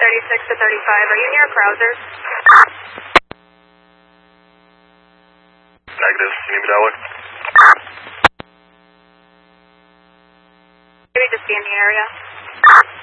36 to 35. Are you near Krauser? Negative. You need me that way? Maybe just be in the area.